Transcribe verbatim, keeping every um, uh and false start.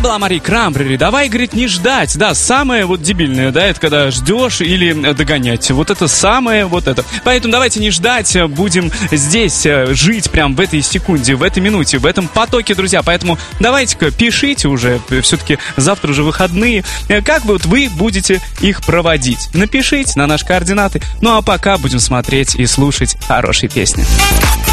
была Мари Крамбрери. Давай, говорит, не ждать. Да, самое вот дебильное, да, это когда ждешь или догонять. Вот это самое вот это. Поэтому давайте не ждать, будем здесь жить прям в этой секунде, в этой минуте, в этом потоке, друзья. Поэтому давайте-ка пишите уже, все-таки завтра уже выходные. Как вот вы будете их проводить? Напишите на наши координаты. Ну а пока будем смотреть и слушать хорошие песни.